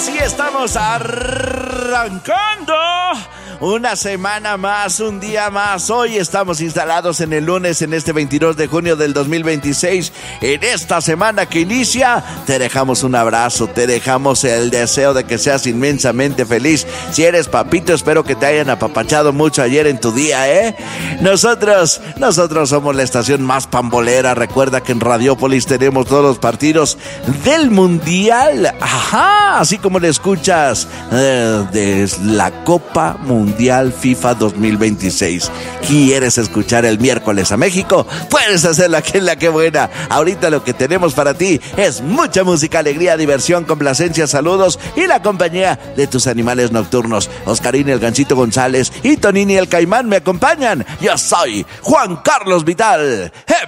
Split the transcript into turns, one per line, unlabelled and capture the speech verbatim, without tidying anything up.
Así estamos arrancando una semana más, un día más. Hoy estamos instalados en el lunes, en este veintidós de junio del dos mil veintiséis. En esta semana que inicia, te dejamos un abrazo, te dejamos el deseo de que seas inmensamente feliz. Si eres papito, espero que te hayan apapachado mucho ayer en tu día, ¿eh? Nosotros, nosotros somos la estación más pambolera. Recuerda que en Radiópolis tenemos todos los partidos del Mundial. Ajá, así como le escuchas, eh, de la Copa Mundial. Mundial FIFA dos mil veintiséis. ¿Quieres escuchar el miércoles a México? Puedes hacerlo aquí en La Que Buena. Ahorita lo que tenemos para ti es mucha música, alegría, diversión, complacencia, saludos y la compañía de tus animales nocturnos. Oscarín el Gancito González y Tonini el Caimán me acompañan. Yo soy Juan Carlos Vital.